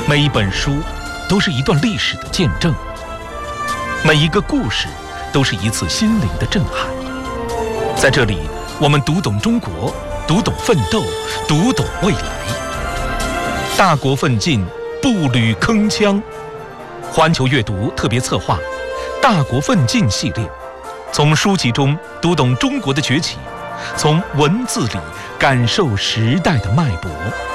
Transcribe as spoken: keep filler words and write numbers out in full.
每一本书都是一段历史的见证，每一个故事都是一次心灵的震撼。在这里，我们读懂中国，读懂奋斗，读懂未来。大国奋进，步履铿锵。环球阅读特别策划《大国奋进》系列，从书籍中读懂中国的崛起，从文字里感受时代的脉搏。